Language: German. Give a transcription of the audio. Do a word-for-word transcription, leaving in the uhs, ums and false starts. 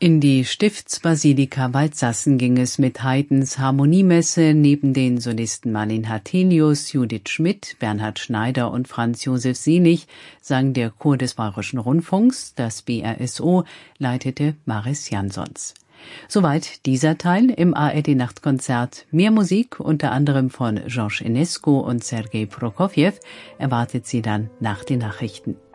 In die Stiftsbasilika Waldsassen ging es mit Haydns Harmoniemesse. Neben den Solisten Marlin Hartelius, Judith Schmidt, Bernhard Schneider und Franz Josef Seelig sang der Chor des Bayerischen Rundfunks. Das B R S O leitete Maris Jansons. Soweit dieser Teil im A R D-Nachtkonzert. Mehr Musik, unter anderem von Georges Enescu und Sergei Prokofjew, erwartet Sie dann nach den Nachrichten.